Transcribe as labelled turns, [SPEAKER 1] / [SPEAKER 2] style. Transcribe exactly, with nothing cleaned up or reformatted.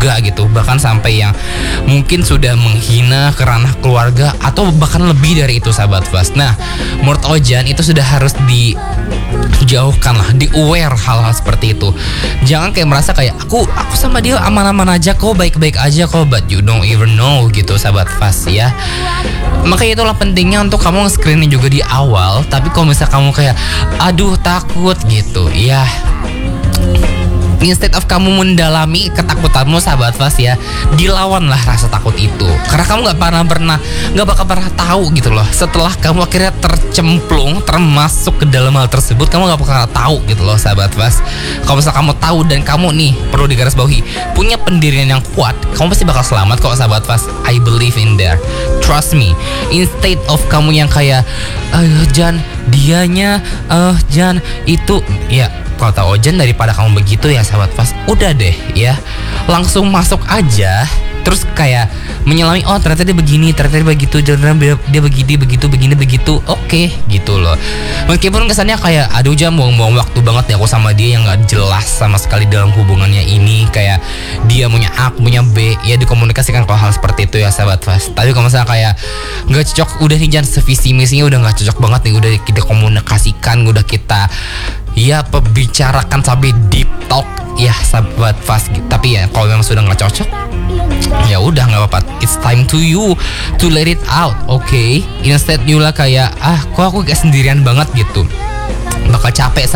[SPEAKER 1] juga gitu, bahkan sampai yang mungkin sudah menghina ke ranah keluarga atau bahkan lebih dari itu sahabat Fast. Nah, menurut Ojan itu sudah harus dijauhkan lah, di aware hal-hal seperti itu. Jangan kayak merasa kayak aku aku sama dia aman-aman aja kok, baik-baik aja kok, but you don't even know gitu sahabat Fast ya. Makanya itulah pentingnya untuk kamu nge-screening juga di awal. Tapi kalau misalnya kamu kayak aduh takut gitu ya, instead of kamu mendalami ketakutanmu sahabat Fast ya, dilawanlah rasa takut itu. Karena kamu gak pernah pernah gak bakal pernah tahu gitu loh. Setelah kamu akhirnya tercemplung, termasuk ke dalam hal tersebut, kamu gak bakal tahu gitu loh sahabat Fast. Kalau misalnya kamu tahu dan kamu nih, perlu digarisbawahi, punya pendirian yang kuat, kamu pasti bakal selamat kok sahabat Fast. I believe in there, trust me. Instead of kamu yang kayak ayo Jan, dianya eh uh, Jan itu ya, kalau tahu Ojan daripada kamu begitu ya sahabat Fast, udah deh ya, langsung masuk aja. Terus kayak menyelami, oh ternyata dia begini, ternyata dia begitu, ternyata dia, dia begini, begitu, begini, begitu. Oke, gitu loh. Meskipun kesannya kayak aduh Jam, buang-buang waktu banget ya aku sama dia yang gak jelas sama sekali dalam hubungannya ini. Kayak dia punya A, aku punya B, ya dikomunikasikan kalau hal seperti itu ya sahabat Fast. Tapi kalau misalnya kayak gak cocok, udah nih Jan, sevisi misinya udah gak cocok banget nih, udah kita komunikasikan, udah kita ya pembicarakan sampai deep talk ya sahabat Fast. Tapi ya kalau memang sudah nggak cocok, ya udah nggak apa-apa. It's time to you to let it out, oke? Okay? Instead you lah kayak ah kok aku kayak sendirian banget gitu, bakal capek.